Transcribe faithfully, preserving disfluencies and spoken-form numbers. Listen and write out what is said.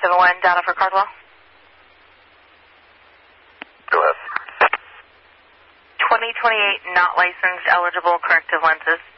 seven one, data for Cardwell. Go ahead. twenty twenty-eight, not licensed, eligible, corrective lenses.